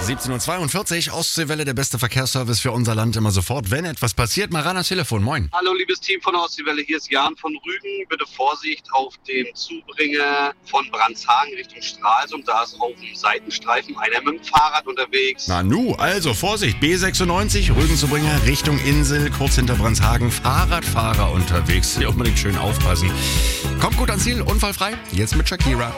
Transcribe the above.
17:42 Uhr, Ostseewelle, der beste Verkehrsservice für unser Land immer sofort. Wenn etwas passiert, mal ran ans Telefon. Moin. Hallo liebes Team von der Ostseewelle, hier ist Jan von Rügen. Bitte Vorsicht auf dem Zubringer von Brandshagen Richtung Stralsund. Da ist auf dem Seitenstreifen einer mit dem Fahrrad unterwegs. Also Vorsicht, B96, Rügenzubringer Richtung Insel, kurz hinter Brandshagen, Fahrradfahrer unterwegs. Hier unbedingt schön aufpassen. Kommt gut ans Ziel, unfallfrei. Jetzt mit Shakira.